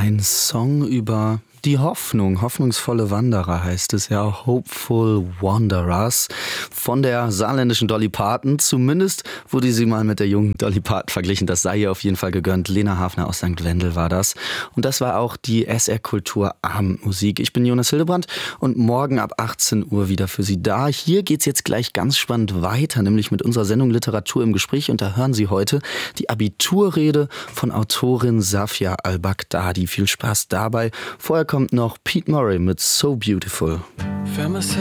Ein Song über die Hoffnung, hoffnungsvolle Wanderer heißt es ja, Hopeful Wanderers von der saarländischen Dolly Parton. Zumindest wurde sie mal mit der jungen Dolly Parton verglichen, das sei ihr auf jeden Fall gegönnt. Lena Hafner aus St. Wendel war das. Und das war auch die SR Kultur Abendmusik. Ich bin Jonas Hildebrand und morgen ab 18 Uhr wieder für Sie da. Hier geht's jetzt gleich ganz spannend weiter, nämlich mit unserer Sendung Literatur im Gespräch. Und da hören Sie heute die Abiturrede von Autorin Safia Al-Baghdadi. Viel Spaß dabei. Vorher kommt noch Pete Murray mit So Beautiful.